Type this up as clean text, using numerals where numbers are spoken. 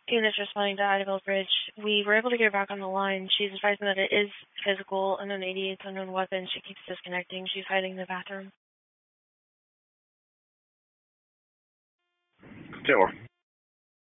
Units responding to Idabel Bridge. We were able to get her back on the line. She's advising that it is physical, unknown 88, unknown weapon. She keeps disconnecting. She's hiding in the bathroom. Taylor.